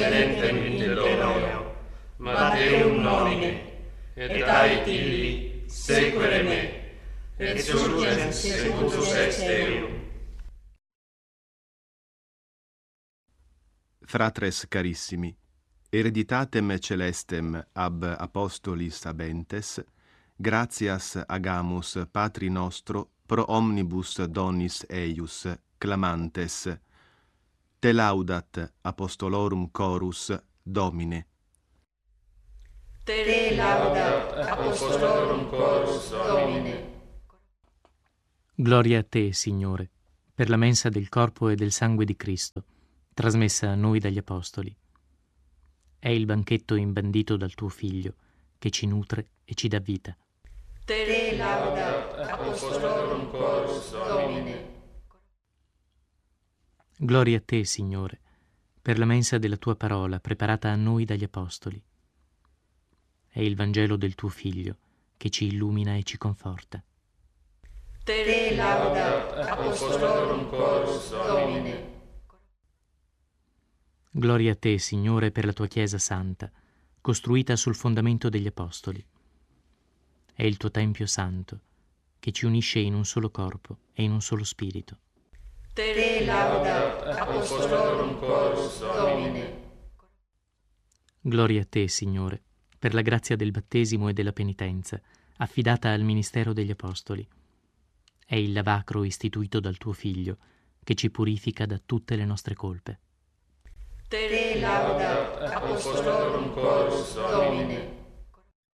sedentem in Delorio, ma Deum nomine, et aetilli sequere me, et surgens secundus ex Deum. Fratres carissimi, hereditatem celestem ab apostolis habentes, gratias agamus Patri nostro pro omnibus donis eius, clamantes, te laudat apostolorum chorus, Domine. Te laudat apostolorum chorus, Domine. Gloria a te, Signore, per la mensa del corpo e del sangue di Cristo, trasmessa a noi dagli Apostoli. È il banchetto imbandito dal tuo Figlio, che ci nutre e ci dà vita. Te laudat apostolorum chorus, Domine. Gloria a te, Signore, per la mensa della tua parola preparata a noi dagli Apostoli. È il Vangelo del tuo Figlio, che ci illumina e ci conforta. Te laudat apostolorum chorus, Domine. Gloria a te, Signore, per la tua Chiesa santa, costruita sul fondamento degli Apostoli. È il tuo Tempio santo, che ci unisce in un solo corpo e in un solo spirito. Te laudat apostolorum chorus, Domine. Gloria a te, Signore, per la grazia del battesimo e della penitenza, affidata al ministero degli Apostoli. È il lavacro istituito dal tuo Figlio, che ci purifica da tutte le nostre colpe. Te laudat apostolorum chorus, Domine.